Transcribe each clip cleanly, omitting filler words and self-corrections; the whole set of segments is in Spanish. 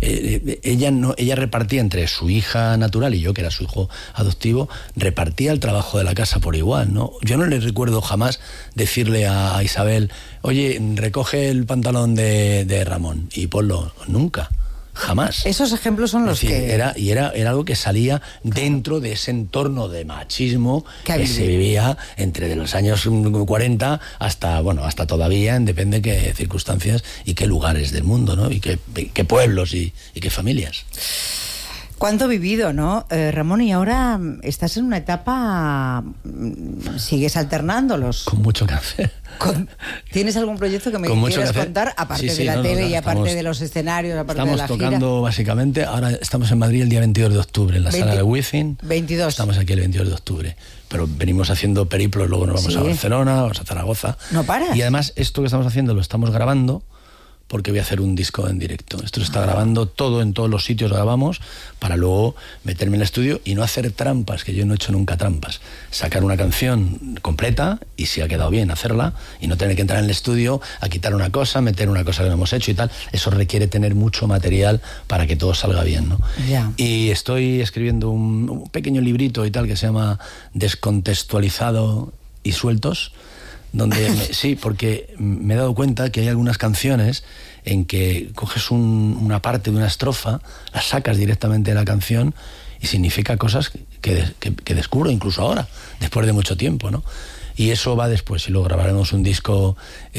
ella repartía entre su hija natural y yo, que era su hijo adoptivo, repartía el trabajo de la casa por igual, ¿no? Yo no le recuerdo jamás decirle a Isabel, oye, recoge el pantalón de Ramón y ponlo. Nunca. Jamás. Esos ejemplos son los que... Era algo que salía dentro de ese entorno de machismo que se vivía entre de los años 40 hasta todavía, depende de qué circunstancias y qué lugares del mundo, ¿no? Y qué pueblos y qué familias. ¿Cuánto vivido, no? Ramón, y ahora estás en una etapa... ¿Sigues alternándolos? Con mucho cáncer. ¿Tienes algún proyecto que me quieras contar? Aparte de la tele y aparte de los escenarios, aparte de la gira. Estamos tocando básicamente... Ahora estamos en Madrid el día 22 de octubre, en la sala de Wizzing. 22. Estamos aquí el 22 de octubre. Pero venimos haciendo periplos, luego nos vamos a Barcelona, vamos a Zaragoza. No paras. Y además esto que estamos haciendo lo estamos grabando porque voy a hacer un disco en directo. Esto se está grabando todo, en todos los sitios grabamos, para luego meterme en el estudio y no hacer trampas, que yo no he hecho nunca trampas. Sacar una canción completa y si ha quedado bien hacerla y no tener que entrar en el estudio a quitar una cosa, meter una cosa que no hemos hecho y tal. Eso requiere tener mucho material para que todo salga bien, ¿no? Yeah. Y estoy escribiendo un pequeño librito y tal que se llama Descontextualizado y Sueltos, donde sí, porque me he dado cuenta que hay algunas canciones en que coges una parte de una estrofa, la sacas directamente de la canción y significa cosas que descubro incluso ahora, después de mucho tiempo, ¿no? Y eso va después, y luego grabaremos un disco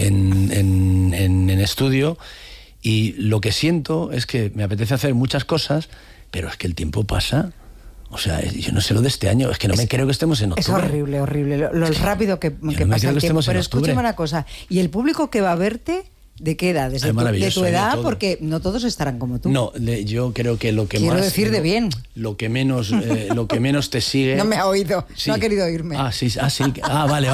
en estudio, y lo que siento es que me apetece hacer muchas cosas, pero es que el tiempo pasa. O sea, yo no sé lo de este año, es que no me creo que estemos en octubre. Es horrible, horrible, lo rápido que pasa el tiempo. Pero escúchame una cosa, ¿y el público que va a verte, de qué edad? ¿De tu edad? Porque no todos estarán como tú. No, yo creo que lo que quiero más... Quiero decir de bien. Lo que menos te sigue... No me ha oído, sí. No ha querido oírme. Sí. Vale.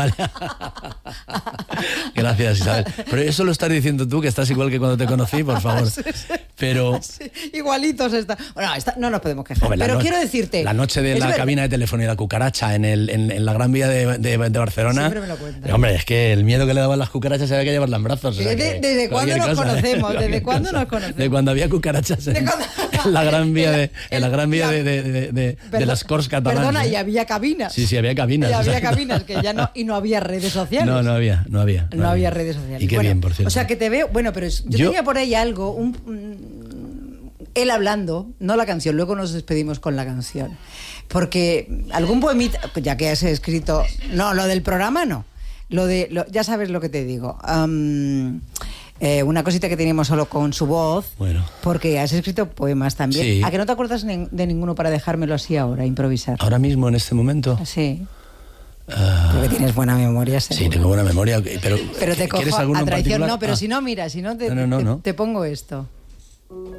Gracias, Isabel. Pero eso lo estás diciendo tú, que estás igual que cuando te conocí, por favor. Sí. Pero... Sí, igualitos está. Bueno, no nos podemos quejar. Hombre, pero quiero decirte... La noche de la cabina de teléfono y la cucaracha en la Gran Vía de Barcelona... Siempre me lo cuentas. Hombre, es que el miedo que le daban las cucarachas había que llevarla en brazos. O sea ¿Desde cuándo nos conocemos? ¿Desde cuándo nos conocemos? De cuando había cucarachas en la Gran Vía de las Corts Catalanes. Perdona, y había cabinas. Sí, había cabinas. Y había cabinas que ya no... Y no había redes sociales. No había. No había redes sociales. Y qué bien, por cierto. O sea, que te veo... Bueno, pero yo tenía por ahí algo... Él hablando, no la canción, luego nos despedimos con la canción. Porque algún poemita, ya que has escrito... No, lo del programa no. Ya sabes lo que te digo. Una cosita que teníamos solo con su voz, bueno. Porque has escrito poemas también. Sí. ¿A que no te acuerdas de ninguno para dejármelo así ahora, improvisar? ¿Ahora mismo, en este momento? Sí. Porque tienes buena memoria, seguro. Sí, tengo buena memoria, pero te cojo ¿quieres alguno a traición? en particular? No, pero si no, mira, si no te pongo esto.